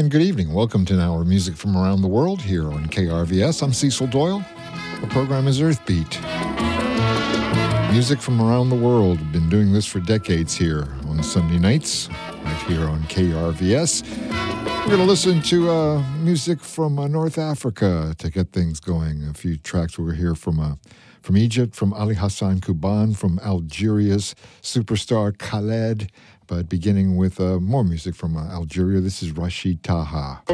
and good evening. Welcome to Our Music from Around the World here on KRVS. I'm Cecil Doyle. The program is Earthbeat. Music from around the world. We've been doing this for decades here on Sunday nights, right here on KRVS. We're going to listen to music from North Africa to get things going. A few tracks we'll hear from Egypt, from Ali Hassan Kuban, from Algeria's superstar Khaled, but beginning with more music from Algeria. This is Rashid Taha.